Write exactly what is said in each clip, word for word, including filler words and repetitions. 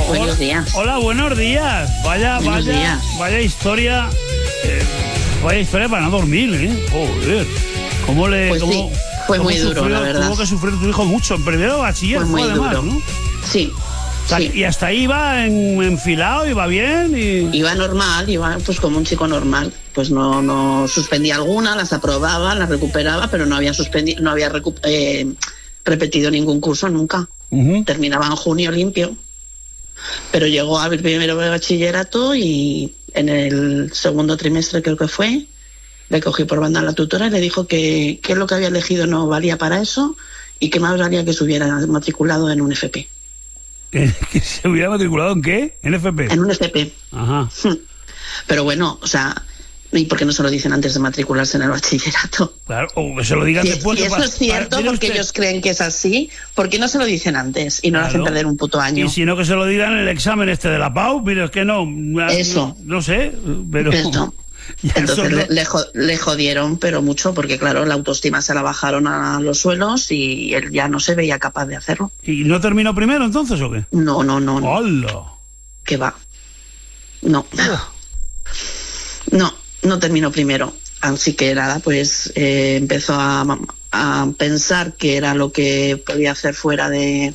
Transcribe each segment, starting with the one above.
Buenos días. Hola, buenos días. Vaya, buenos vaya, días. vaya historia. Eh, vaya historia para no dormir, ¿eh? Joder. ¿Cómo le.? Pues cómo, sí, fue cómo muy duro, sufrió, la verdad. Tuvo que sufrir tu hijo mucho. En primero bachiller, Fue muy además, duro. ¿no? Sí. O sea, sí. Y hasta ahí iba en, enfilado, iba bien y. Iba normal, iba pues como un chico normal. Pues no, no suspendía alguna, las aprobaba, las recuperaba, pero no había suspendido, no había recu- eh, repetido ningún curso nunca. Uh-huh. Terminaba en junio limpio. Pero llegó a ver primero de bachillerato y en el segundo trimestre creo que fue, le cogí por banda a la tutora y le dijo que, que lo que había elegido no valía para eso y que más valía que se hubiera matriculado en un F P. ¿Que, que se hubiera matriculado en qué? ¿En F P? En un F P. Ajá. Pero bueno, o sea, ¿y por qué no se lo dicen antes de matricularse en el bachillerato? Claro, o que se lo digan Si, después. si que eso pa- es cierto, pa- porque usted. ellos creen que es así, ¿por qué no se lo dicen antes y no Claro. le hacen perder un puto año? Y si no, que se lo digan en el examen este de la P A U, pero es que no. no Eso. No, no sé, pero. Eso. Ya Entonces son- le, le, jo- le jodieron, pero mucho, porque claro, la autoestima se la bajaron a los suelos y él ya no se veía capaz de hacerlo. ¿Y no terminó primero entonces o qué? No, no, no, no. ¡Hola! Que va. No. No, no terminó primero. Así que nada, pues eh, empezó a, a pensar que era lo que podía hacer fuera de,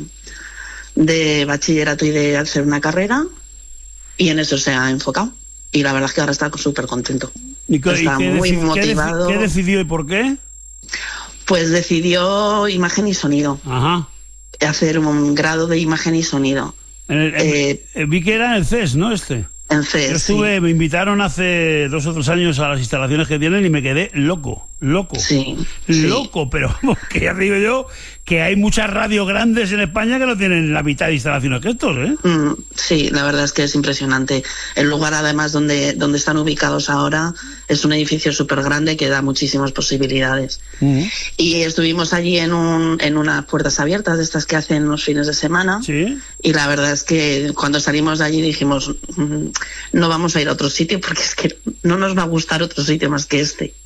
de bachillerato y de hacer una carrera, y en eso se ha enfocado. Y la verdad es que ahora está súper contento. ¿Y qué, Está y qué muy deci- qué deci- motivado. ¿Qué decidió y por qué? Pues decidió imagen y sonido, Ajá. hacer un grado de imagen y sonido En el- en- Eh, eh, vi que era en el C E S, ¿no? Este. en C E S. Yo estuve, me invitaron hace dos o tres años a las instalaciones que tienen y me quedé loco, loco. Sí, sí. Loco, pero vamos, que ya te digo yo que hay muchas radios grandes en España que no tienen la mitad de instalaciones que estos, ¿eh? Mm, sí, la verdad es que es impresionante. El lugar, además, donde, donde están ubicados ahora, es un edificio súper grande que da muchísimas posibilidades. Uh-huh. Y estuvimos allí en, un, en unas puertas abiertas, de estas que hacen los fines de semana. Sí. Y la verdad es que cuando salimos de allí dijimos, mm, no vamos a ir a otro sitio porque es que no nos va a gustar otro sitio más que este.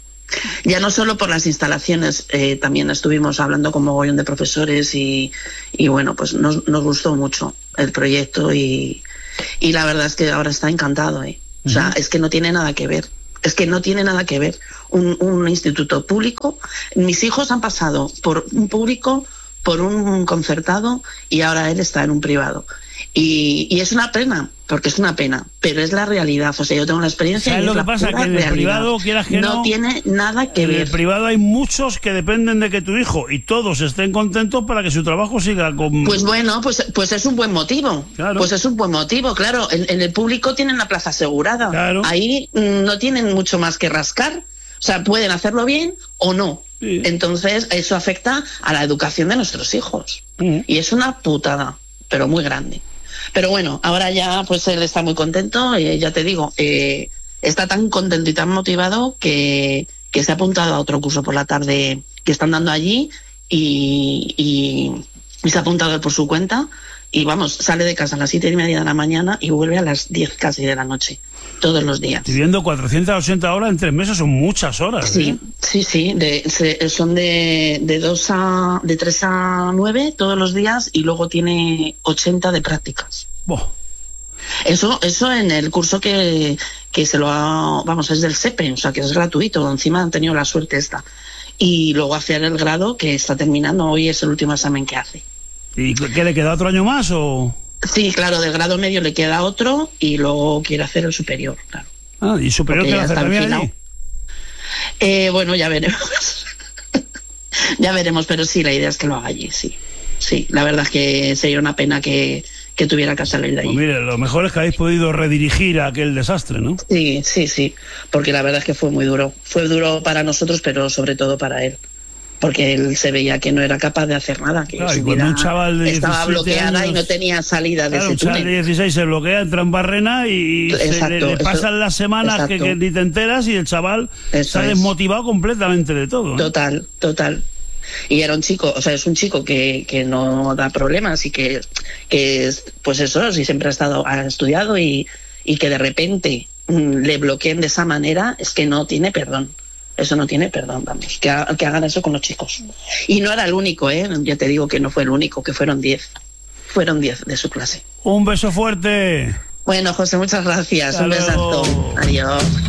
Ya no solo por las instalaciones, eh, también estuvimos hablando con mogollón de profesores y, y bueno, pues nos, nos gustó mucho el proyecto y, y la verdad es que ahora está encantado. ¿eh? O sea, Uh-huh. es que no tiene nada que ver. Es que no tiene nada que ver. Un, un instituto público. Mis hijos han pasado por un público, por un concertado y ahora él está en un privado. Y, y es una pena, porque es una pena, pero es la realidad. O sea, yo tengo la experiencia. ¿Sabes y lo es que la pasa? pura Que en el realidad. privado, quieras que no, no tiene nada que En ver. el privado hay muchos que dependen de que tu hijo y todos estén contentos para que su trabajo siga con... Pues bueno, pues, pues es un buen motivo. Claro. Pues es un buen motivo, claro. En, en el público tienen la plaza asegurada. Claro. Ahí mm, no tienen mucho más que rascar. O sea, pueden hacerlo bien o no. Sí. Entonces, eso afecta a la educación de nuestros hijos. Uh-huh. Y es una putada, pero muy grande. Pero bueno, ahora ya pues él está muy contento, eh, ya te digo, eh, está tan contento y tan motivado que, que se ha apuntado a otro curso por la tarde que están dando allí y, y, y se ha apuntado él por su cuenta y vamos, sale de casa a las siete y media de la mañana y vuelve a las diez casi de la noche, todos los días. Estoy viendo cuatrocientas ochenta horas en tres meses, son muchas horas. Sí, ¿eh? sí, sí, de, se, son de, de dos a, de tres a nueve todos los días y luego tiene ochenta de prácticas. Boh. Eso, eso en el curso que, que se lo ha, vamos, es del S E P E, o sea que es gratuito, encima han tenido la suerte esta. Y luego hacer el grado que está terminando, hoy es el último examen que hace. ¿Y qué le queda otro año más o...? Sí, claro, del grado medio le queda otro y luego quiere hacer el superior, claro. Ah, ¿y superior Porque que ya hace está también enfilado. allí? Eh, bueno, ya veremos. Ya veremos, pero sí, la idea es que lo haga allí, sí. Sí, la verdad es que sería una pena que, que tuviera que salir de allí. Pues mire, lo mejor es que habéis podido redirigir aquel desastre, ¿no? Sí, sí, sí, porque la verdad es que fue muy duro. Fue duro para nosotros, pero sobre todo para él. Porque él se veía que no era capaz de hacer nada, que Claro, su y cuando vida un chaval de estaba diecisiete bloqueada años, y no tenía salida de Claro, ese un chaval de túnel. dieciséis se bloquea, entra en barrena y se Exacto, le, le eso- pasan las semanas que, exacto. que ni te enteras y el chaval Eso se ha es. desmotivado completamente de todo. ¿eh? Total, total. Y era un chico, o sea, es un chico que, que no da problemas y que, que es, pues eso, sí, siempre ha estado, ha estudiado y, y que de repente mm, le bloqueen de esa manera, es que no tiene perdón. Eso no tiene perdón, vamos, que, ha- que hagan eso con los chicos. Y no era el único, ¿eh? Ya te digo que no fue el único, que fueron diez. fueron diez de su clase. Un beso fuerte. Bueno, José, muchas gracias. Hasta Un besazo. luego. Adiós.